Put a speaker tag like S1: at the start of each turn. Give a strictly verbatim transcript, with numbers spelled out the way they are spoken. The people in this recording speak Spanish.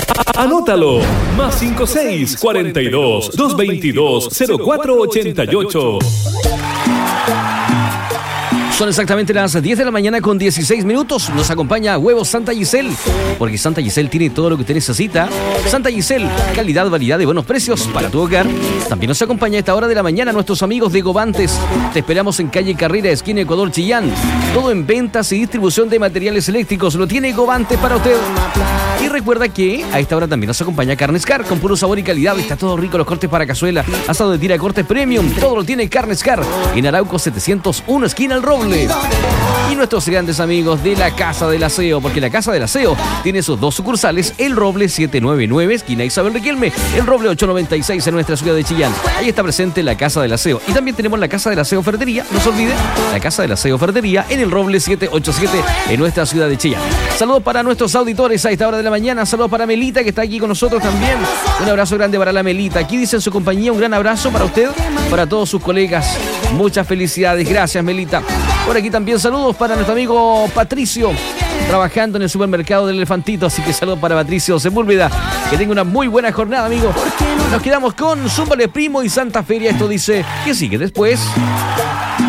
S1: Anótalo. Más cinco seis cuarenta y dos, doscientos veintidós, cero cuatro ochenta y ocho.
S2: Son exactamente las diez de la mañana con dieciséis minutos. Nos acompaña Huevos Santa Giselle, porque Santa Giselle tiene todo lo que usted necesita. Santa Giselle, calidad, variedad y buenos precios para tu hogar. También nos acompaña a esta hora de la mañana nuestros amigos de Govantes. Te esperamos en calle Carrera, esquina Ecuador, Chillán. Todo en ventas y distribución de materiales eléctricos lo tiene Govantes para usted. Y recuerda que a esta hora también nos acompaña Carnes Car, con puro sabor y calidad. Está todo rico, los cortes para cazuela, asado de tira, corte premium. Todo lo tiene Carnes Car en Arauco setecientos uno, esquina El Roble. Y nuestros grandes amigos de la Casa del Aseo, porque la Casa del Aseo tiene sus dos sucursales: El Roble setecientos noventa y nueve, esquina Isabel Riquelme, El Roble ochocientos noventa y seis en nuestra ciudad de Chillán. Ahí está presente la Casa del Aseo. Y también tenemos la Casa del Aseo Ferretería, no se olvide, la Casa del Aseo Ferretería en El Roble setecientos ochenta y siete en nuestra ciudad de Chillán. Saludos para nuestros auditores a esta hora de la mañana. Saludos para Melita, que está aquí con nosotros también. Un abrazo grande para la Melita. Aquí dice en su compañía: un gran abrazo para usted, para todos sus colegas. Muchas felicidades. Gracias, Melita. Por aquí también saludos para nuestro amigo Patricio, trabajando en el supermercado del Elefantito. Así que saludos para Patricio Sepúlveda. Que tenga una muy buena jornada, amigo. Nos quedamos con Zúmbale Primo y Santa Feria. Esto dice que sigue después.